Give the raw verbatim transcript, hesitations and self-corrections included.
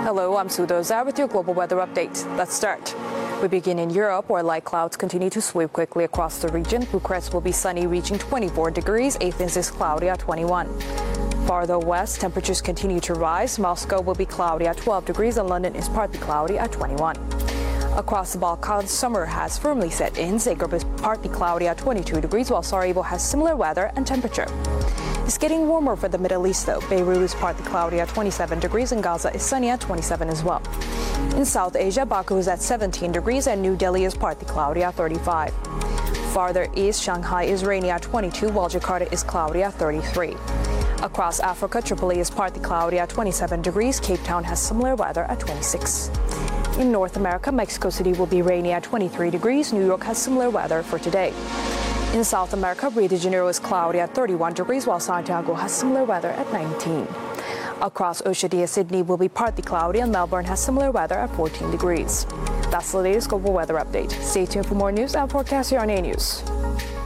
Hello, I'm Sudoza with your global weather update. Let's start. We begin in Europe, where light clouds continue to sweep quickly across the region. Bucharest will be sunny, reaching twenty-four degrees. Athens is cloudy at twenty-one. Farther west, temperatures continue to rise. Moscow will be cloudy at twelve degrees, and London is partly cloudy at twenty-one. Across the Balkans, summer has firmly set in. Zagreb is partly cloudy at twenty-two degrees, while Sarajevo has similar weather and temperature. It's getting warmer for the Middle East, though. Beirut is partly cloudy at twenty-seven degrees, and Gaza is sunny at twenty-seven as well. In South Asia, Baku is at seventeen degrees, and New Delhi is partly cloudy at thirty-five. Farther east, Shanghai is rainy at twenty-two, while Jakarta is cloudy at thirty-three. Across Africa, Tripoli is partly cloudy at twenty-seven degrees. Cape Town has similar weather at twenty-six. In North America, Mexico City will be rainy at twenty-three degrees. New York has similar weather for today. In South America, Rio de Janeiro is cloudy at thirty-one degrees, while Santiago has similar weather at nineteen. Across Oceania, Sydney will be partly cloudy, and Melbourne has similar weather at fourteen degrees. That's the latest global weather update. Stay tuned for more news and forecasts here on A News.